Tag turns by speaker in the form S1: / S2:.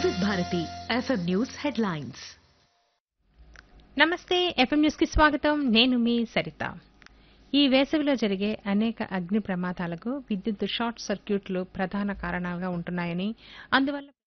S1: వివిధ Bharati FM news headlines.
S2: నమస్తే, FM news కి స్వాగతం. నేను మీ సరిత. ఈ వేసవిలో జరిగే అనేక అగ్ని ప్రమాదాలకు విద్యుత్ షార్ట్ సర్క్యూట్లు ప్రధాన కారణాలుగా ఉంటున్నాయని, అందువల్ల